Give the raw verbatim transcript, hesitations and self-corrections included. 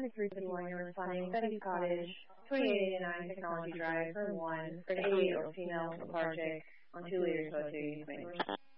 three fifty-one, you're responding, Betty's Cottage, twenty-eight eighty-nine Technology Drive, room one, for an eighty-year-old female lethargic on two liters of